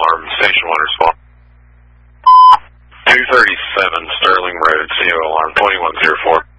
alarm, station 1 respond. 237 Sterling Road, CO alarm 2104.